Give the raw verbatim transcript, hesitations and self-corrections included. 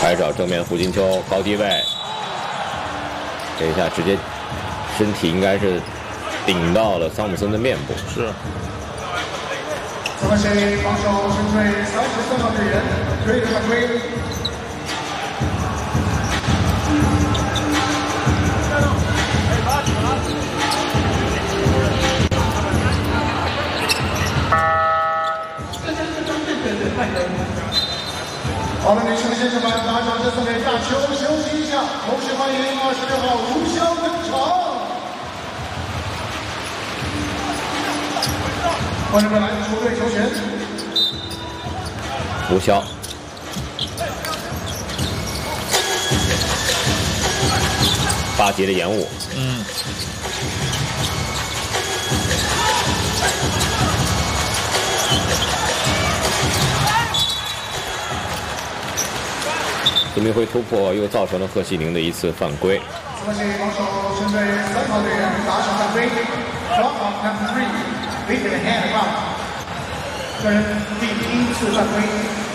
拍找正面胡金秋高低位，这一下直接身体应该是顶到了桑普森的面部。 是。 这么是防守身队三十三号队员瑞克犯规。好了，女士们、先生们，打场这四位大球休息一下，同时欢迎二十六号吴潇登场。观众们来，球队球权。 吴潇，八节的延误。 嗯。 孙明辉突破又造成了贺西宁的一次犯规。 这是防守针对三号队员打场犯规 ，block of number three， big hand foul，个人第一次犯规。